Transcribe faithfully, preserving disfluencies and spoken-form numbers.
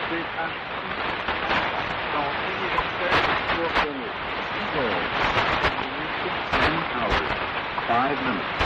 C'est un dans universel coordonné. Ten hours, five minutes.